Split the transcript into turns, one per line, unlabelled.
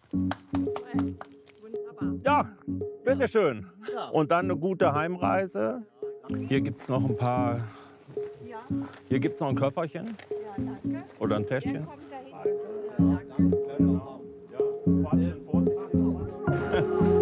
Wunderbar.
Ja, bitteschön.
Ja.
Und dann eine gute Heimreise. Hier gibt es noch ein paar.
Ja,
Hier gibt es noch ein Köfferchen
ja, danke.
oder ein
Der
Täschchen.
kommt dahin. Ja, danke.
Ja,